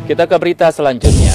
Kita ke berita selanjutnya.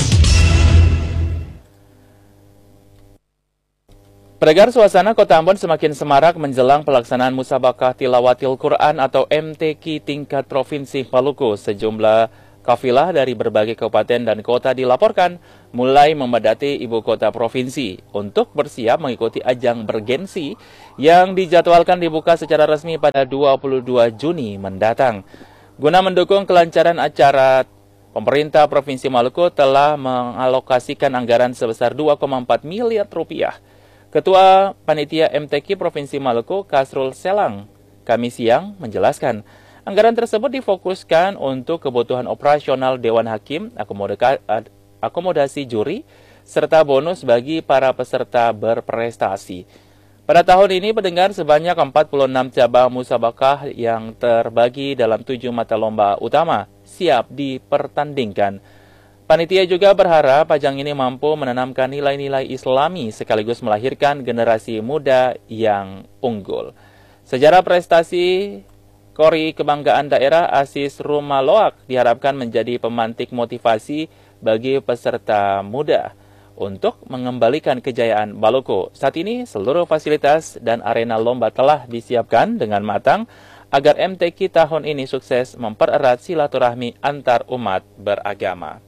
Peregar suasana Kota Ambon semakin semarak menjelang pelaksanaan Musabakah Tilawatil Quran atau MTQ tingkat Provinsi Maluku. Sejumlah kafilah dari berbagai kabupaten dan kota dilaporkan mulai memadati ibu kota provinsi untuk bersiap mengikuti ajang bergensi yang dijadwalkan dibuka secara resmi pada 22 Juni mendatang. Guna mendukung kelancaran acara, pemerintah Provinsi Maluku telah mengalokasikan anggaran sebesar 2,4 miliar rupiah. Ketua Panitia MTQ Provinsi Maluku, Kasrul Selang, Kamis siang menjelaskan, anggaran tersebut difokuskan untuk kebutuhan operasional Dewan Hakim, akomodasi juri, serta bonus bagi para peserta berprestasi. Pada tahun ini, pendengar sebanyak 46 cabang musabakah yang terbagi dalam 7 mata lomba utama siap dipertandingkan. Panitia juga berharap ajang ini mampu menanamkan nilai-nilai Islami sekaligus melahirkan generasi muda yang unggul. Sejarah prestasi Kori Kebanggaan Daerah Asis Rumaloak diharapkan menjadi pemantik motivasi bagi peserta muda untuk mengembalikan kejayaan Maluku. Saat ini seluruh fasilitas dan arena lomba telah disiapkan dengan matang agar MTQ tahun ini sukses mempererat silaturahmi antar umat beragama.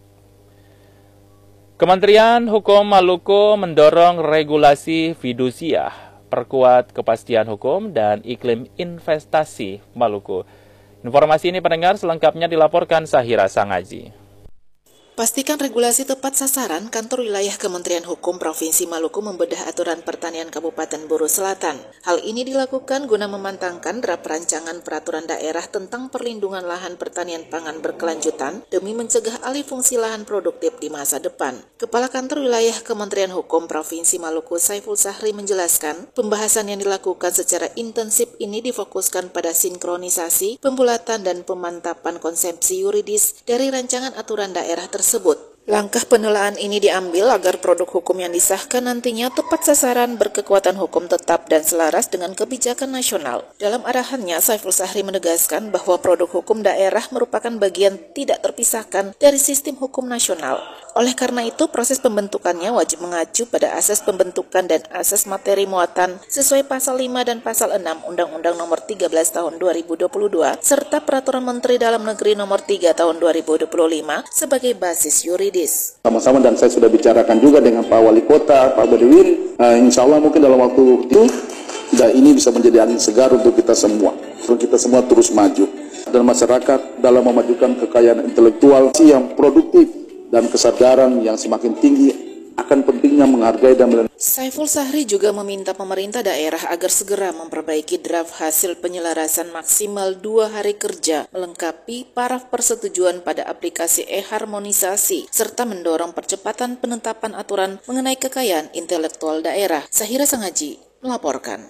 Kementerian Hukum Maluku mendorong regulasi fidusia, perkuat kepastian hukum dan iklim investasi Maluku. Informasi ini pendengar selengkapnya dilaporkan Sahira Sangaji. Pastikan regulasi tepat sasaran. Kantor Wilayah Kementerian Hukum Provinsi Maluku membedah aturan pertanian Kabupaten Buru Selatan. Hal ini dilakukan guna memantangkan draft rancangan peraturan daerah tentang perlindungan lahan pertanian pangan berkelanjutan demi mencegah alih fungsi lahan produktif di masa depan. Kepala Kantor Wilayah Kementerian Hukum Provinsi Maluku, Saiful Sahri, menjelaskan, pembahasan yang dilakukan secara intensif ini difokuskan pada sinkronisasi, pembulatan, dan pemantapan konsepsi yuridis dari rancangan aturan daerah tersebut. Langkah penelaan ini diambil agar produk hukum yang disahkan nantinya tepat sasaran, berkekuatan hukum tetap, dan selaras dengan kebijakan nasional. Dalam arahannya, Saiful Sahri menegaskan bahwa produk hukum daerah merupakan bagian tidak terpisahkan dari sistem hukum nasional. Oleh karena itu, proses pembentukannya wajib mengacu pada asas pembentukan dan asas materi muatan sesuai pasal 5 dan pasal 6 Undang-Undang Nomor 13 Tahun 2022 serta Peraturan Menteri Dalam Negeri Nomor 3 Tahun 2025 sebagai basis yuridis. Sama-sama, dan saya sudah bicarakan juga dengan Pak Wali Kota, Pak Badewin. Insya Allah mungkin dalam waktu itu dan ini bisa menjadi angin segar untuk kita semua. Kita semua terus maju dan masyarakat dalam memajukan kekayaan intelektual yang produktif dan kesadaran yang semakin tinggi akan pentingnya menghargai dan melindungi. Saiful Sahri juga meminta pemerintah daerah agar segera memperbaiki draft hasil penyelarasan maksimal 2 hari kerja melengkapi paraf persetujuan pada aplikasi e-harmonisasi serta mendorong percepatan penetapan aturan mengenai kekayaan intelektual daerah. Sahira Sangaji melaporkan.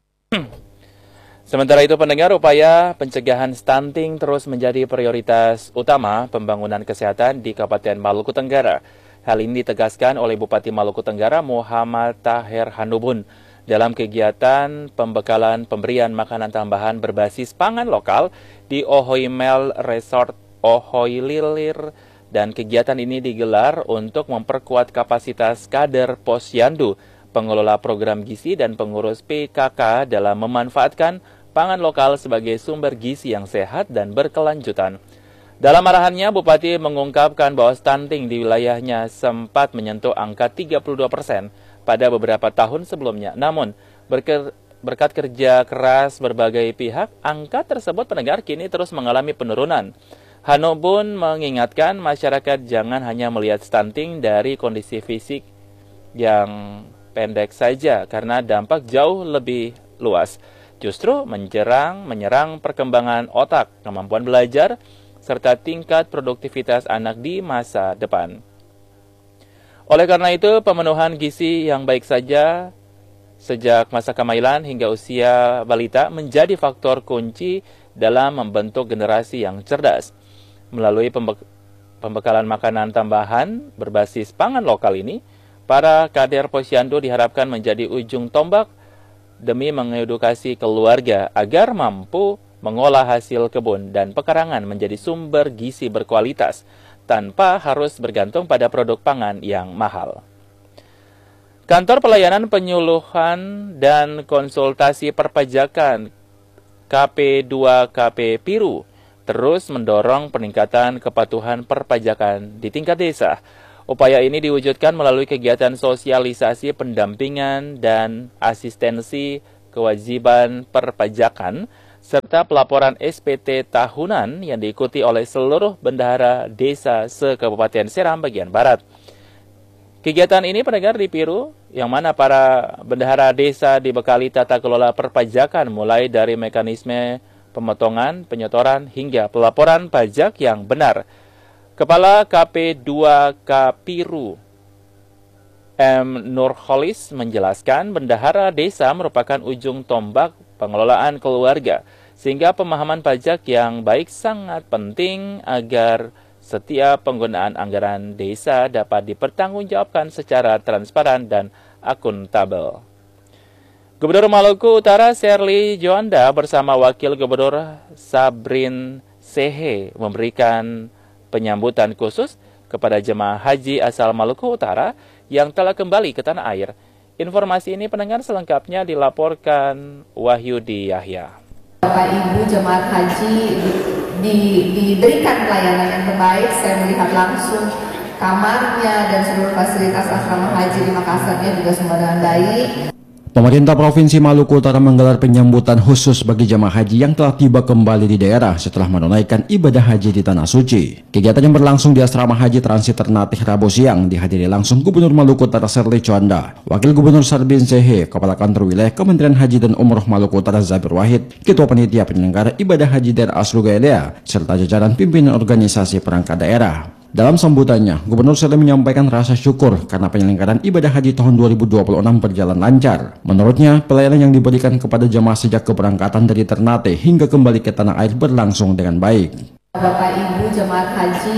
Sementara itu pendengar, upaya pencegahan stunting terus menjadi prioritas utama pembangunan kesehatan di Kabupaten Maluku Tenggara. Hal ini ditegaskan oleh Bupati Maluku Tenggara Muhammad Taher Hanubun dalam kegiatan pembekalan pemberian makanan tambahan berbasis pangan lokal di Ohoimel Resort Ohoililir, dan kegiatan ini digelar untuk memperkuat kapasitas kader Posyandu, pengelola program gizi dan pengurus PKK dalam memanfaatkan pangan lokal sebagai sumber gizi yang sehat dan berkelanjutan. Dalam arahannya, Bupati mengungkapkan bahwa stunting di wilayahnya sempat menyentuh angka 32% pada beberapa tahun sebelumnya. Namun, berkat kerja keras berbagai pihak, angka tersebut pendengar kini terus mengalami penurunan. Hanubun mengingatkan masyarakat jangan hanya melihat stunting dari kondisi fisik yang pendek saja, karena dampak jauh lebih luas. Justru menyerang perkembangan otak, kemampuan belajar, serta tingkat produktivitas anak di masa depan. Oleh karena itu, pemenuhan gizi yang baik saja sejak masa kehamilan hingga usia balita menjadi faktor kunci dalam membentuk generasi yang cerdas. Melalui pembekalan makanan tambahan berbasis pangan lokal ini, para kader Posyandu diharapkan menjadi ujung tombak demi mengedukasi keluarga agar mampu mengolah hasil kebun dan pekarangan menjadi sumber gizi berkualitas. tanpa harus bergantung pada produk pangan yang mahal. Kantor Pelayanan Penyuluhan dan Konsultasi Perpajakan KP2KP Piru terus mendorong peningkatan kepatuhan perpajakan di tingkat desa. Upaya ini diwujudkan melalui kegiatan sosialisasi pendampingan dan asistensi kewajiban perpajakan serta pelaporan SPT tahunan yang diikuti oleh seluruh bendahara desa se-Kabupaten Seram bagian Barat. Kegiatan ini pendengar di Piru, yang mana para bendahara desa dibekali tata kelola perpajakan mulai dari mekanisme pemotongan, penyetoran, hingga pelaporan pajak yang benar. Kepala KP2K Piru, M. Nurholis menjelaskan bendahara desa merupakan ujung tombak pengelolaan keluarga, sehingga pemahaman pajak yang baik sangat penting agar setiap penggunaan anggaran desa dapat dipertanggungjawabkan secara transparan dan akuntabel. Gubernur Maluku Utara Sherly Joanda bersama Wakil Gubernur Sabrin Sehe memberikan penyambutan khusus kepada jemaah haji asal Maluku Utara yang telah kembali ke tanah air. Informasi ini pendengar selengkapnya dilaporkan Wahyudi Yahya. Bapak Ibu jemaat haji diberikan pelayanan yang terbaik. Saya melihat langsung kamarnya dan seluruh fasilitas asrama haji di Makassarnya juga semua dengan baik. Pemerintah Provinsi Maluku Utara menggelar penyambutan khusus bagi jemaah haji yang telah tiba kembali di daerah setelah menunaikan ibadah haji di Tanah Suci. Kegiatan yang berlangsung di Asrama Haji Transit Ternate Rabu siang dihadiri langsung Gubernur Maluku Utara Sherly Joanda, Wakil Gubernur Sabrin Sehe, Kepala Kantor Wilayah Kementerian Haji dan Umroh Maluku Utara Zabir Wahid, Ketua Panitia Penyelenggara Ibadah Haji Daerah Asrugaelea, serta jajaran pimpinan organisasi perangkat daerah. Dalam sambutannya, Gubernur Sherly menyampaikan rasa syukur karena penyelenggaraan ibadah haji tahun 2026 berjalan lancar. Menurutnya, pelayanan yang diberikan kepada jemaah sejak keberangkatan dari Ternate hingga kembali ke tanah air berlangsung dengan baik. Bapak Ibu jemaat haji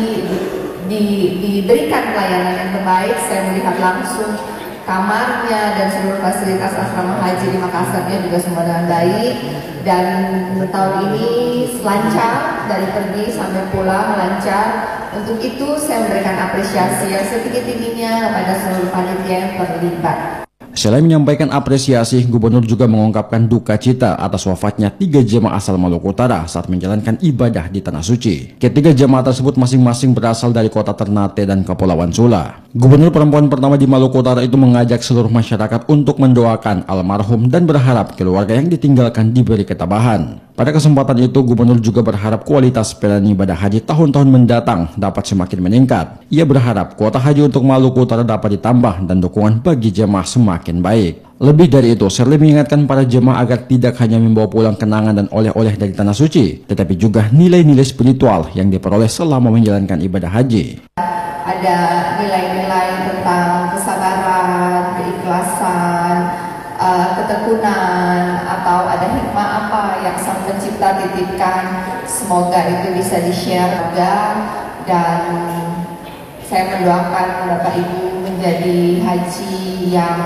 diberikan pelayanan yang terbaik. Saya melihat langsung kamarnya dan seluruh fasilitas asrama haji di Makassarnya juga semua dengan baik. Dan tahun ini lancar, dari pergi sampai pulang lancar. Untuk itu saya memberikan apresiasi yang setinggi-tingginya kepada seluruh panitia yang terlibat. Selain menyampaikan apresiasi, Gubernur juga mengungkapkan duka cita atas wafatnya 3 jemaah asal Maluku Utara saat menjalankan ibadah di Tanah Suci. Ketiga jemaah tersebut masing-masing berasal dari kota Ternate dan Kepulauan Sula. Gubernur perempuan pertama di Maluku Utara itu mengajak seluruh masyarakat untuk mendoakan almarhum dan berharap keluarga yang ditinggalkan diberi ketabahan. Pada kesempatan itu, Gubernur juga berharap kualitas pelayanan ibadah haji tahun-tahun mendatang dapat semakin meningkat. Ia berharap kuota haji untuk Maluku Utara dapat ditambah dan dukungan bagi jemaah semakin baik. Lebih dari itu, Sherly mengingatkan para jemaah agar tidak hanya membawa pulang kenangan dan oleh-oleh dari Tanah Suci, tetapi juga nilai-nilai spiritual yang diperoleh selama menjalankan ibadah haji. Ada nilai-nilai tentang kesabaran, keikhlasan, ketekunan, atau ada hikmah apa yang Sang Pencipta titipkan. Semoga itu bisa di-share juga, dan saya mendoakan Bapak Ibu menjadi haji yang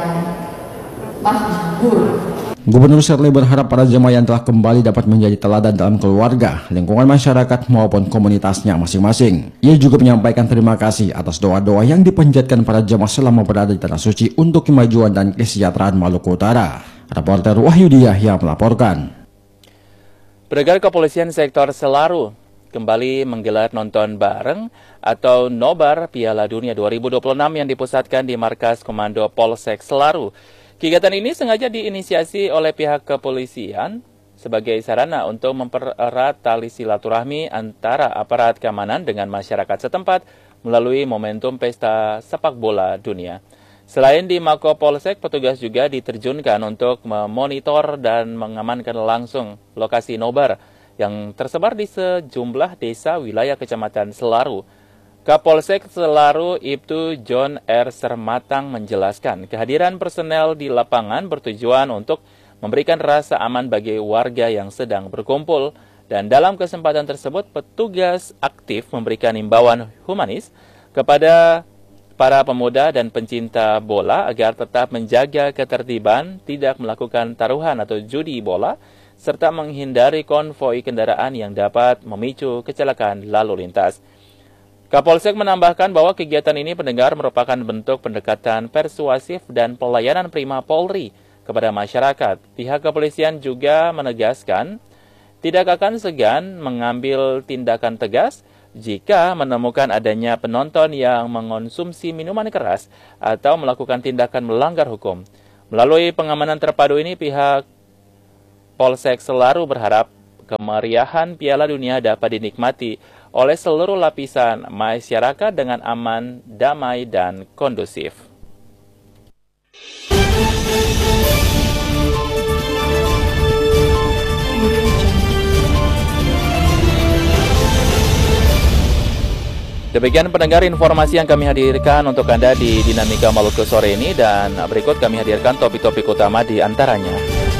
makbul. Gubernur Sherly berharap para jemaah yang telah kembali dapat menjadi teladan dalam keluarga, lingkungan masyarakat maupun komunitasnya masing-masing. Ia juga menyampaikan terima kasih atas doa-doa yang dipanjatkan para jemaah selama berada di Tanah Suci untuk kemajuan dan kesejahteraan Maluku Utara. Reporter Wahyudi Yahya melaporkan. Pendengar, Kepolisian Sektor Selaru kembali menggelar nonton bareng atau Nobar Piala Dunia 2026 yang dipusatkan di Markas Komando Polsek Selaru. Kegiatan ini sengaja diinisiasi oleh pihak kepolisian sebagai sarana untuk mempererat tali silaturahmi antara aparat keamanan dengan masyarakat setempat melalui momentum pesta sepak bola dunia. Selain di Mako Polsek, petugas juga diterjunkan untuk memonitor dan mengamankan langsung lokasi nobar yang tersebar di sejumlah desa wilayah Kecamatan Selaru. Kapolsek Selaru Ibtu John R. Sermatang menjelaskan kehadiran personel di lapangan bertujuan untuk memberikan rasa aman bagi warga yang sedang berkumpul, dan dalam kesempatan tersebut petugas aktif memberikan imbauan humanis kepada para pemuda dan pencinta bola agar tetap menjaga ketertiban, tidak melakukan taruhan atau judi bola, serta menghindari konvoi kendaraan yang dapat memicu kecelakaan lalu lintas. Kapolsek menambahkan bahwa kegiatan ini pendengar merupakan bentuk pendekatan persuasif dan pelayanan prima Polri kepada masyarakat. Pihak kepolisian juga menegaskan tidak akan segan mengambil tindakan tegas jika menemukan adanya penonton yang mengonsumsi minuman keras atau melakukan tindakan melanggar hukum. Melalui pengamanan terpadu ini, pihak Polsek Selaru berharap kemeriahan Piala Dunia dapat dinikmati oleh seluruh lapisan masyarakat dengan aman, damai, dan kondusif. Demikian pendengar informasi yang kami hadirkan untuk Anda di Dinamika Maluku sore ini, dan berikut kami hadirkan topik-topik utama di antaranya.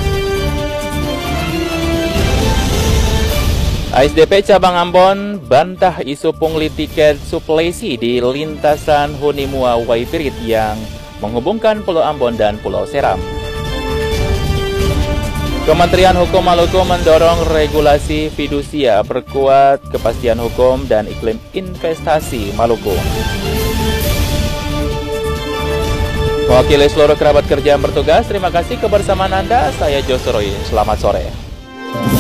ASDP Cabang Ambon bantah isu pungli tiket suplesi di lintasan Hunimua Waipirit yang menghubungkan Pulau Ambon dan Pulau Seram. Kementerian Hukum Maluku mendorong regulasi fidusia, perkuat kepastian hukum dan iklim investasi Maluku. Mewakili seluruh kerabat kerja yang bertugas, terima kasih kebersamaan Anda. Saya Josroy. Selamat sore.